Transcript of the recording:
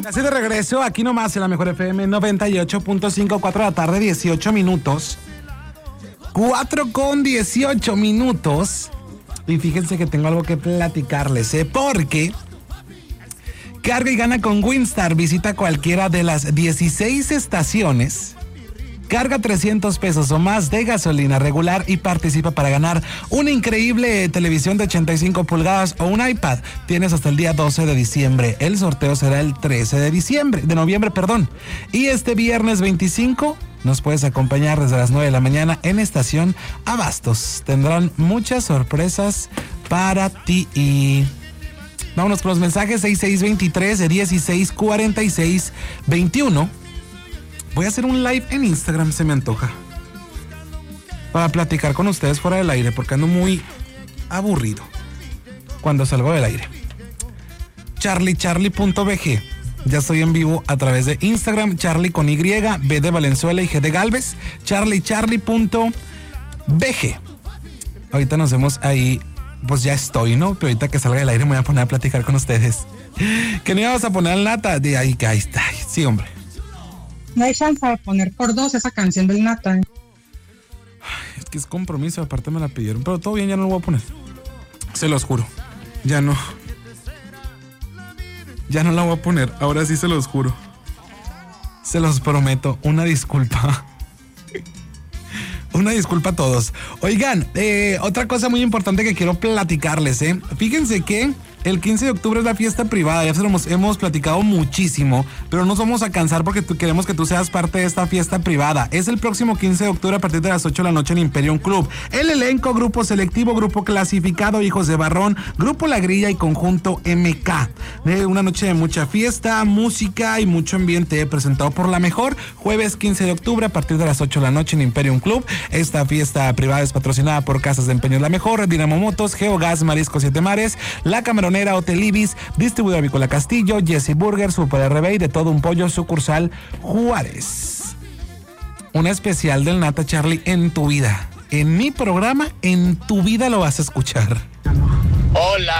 Así de regreso, aquí nomás en la Mejor FM 98.5, 4 de la tarde, 18 minutos. 4:18. Y fíjense que tengo algo que platicarles, porque carga y gana con Winstar. Visita cualquiera de las 16 estaciones. Carga 300 pesos o más de gasolina regular y participa para ganar una increíble televisión de 85 pulgadas o un iPad. Tienes hasta el día 12 de diciembre. El sorteo será el 13 de noviembre. Y este viernes 25 nos puedes acompañar desde las 9 de la mañana en Estación Abastos. Tendrán muchas sorpresas para ti. Vámonos con los mensajes. 6623-1646-21. Voy a hacer un live en Instagram, se me antoja, para platicar con ustedes fuera del aire, porque ando muy aburrido cuando salgo del aire. charlie.bg. Ya estoy en vivo a través de Instagram, Charlie con Y, B de Valenzuela y G de Galvez, charlie.bg. Ahorita nos vemos ahí, pues ya estoy, ¿no? Pero ahorita que salga del aire me voy a poner a platicar con ustedes. ¿Que no íbamos a poner al Nata? De ahí está, sí, hombre. No hay chance de poner por dos esa canción del Nata. Es que es compromiso, aparte me la pidieron. Pero todo bien, ya no lo voy a poner. Se los juro. Ya no la voy a poner. Ahora sí se los juro. Se los prometo. Una disculpa. Una disculpa a todos. Oigan, otra cosa muy importante que quiero platicarles, Fíjense que el 15 de octubre es la fiesta privada, ya se lo hemos platicado muchísimo, pero no nos vamos a cansar porque queremos que tú seas parte de esta fiesta privada. Es el próximo 15 de octubre a partir de las 8 de la noche en Imperium Club. El elenco, grupo selectivo, grupo clasificado, Hijos de Barrón, grupo La Grilla y conjunto MK. Una noche de mucha fiesta, música y mucho ambiente, presentado por La Mejor. Jueves 15 de octubre a partir de las 8 de la noche en Imperium Club. Esta fiesta privada es patrocinada por Casas de Empeños La Mejor, Dinamo Motos, Geogas, Mariscos Siete Mares, La Cameronera, Hotel Ibis, Distribuidora Avícola Castillo, Jesse Burger, Super RB y De Todo Un Pollo, sucursal Juárez. Una especial del Nata, Charlie, en tu vida. En mi programa, en tu vida lo vas a escuchar. Hola.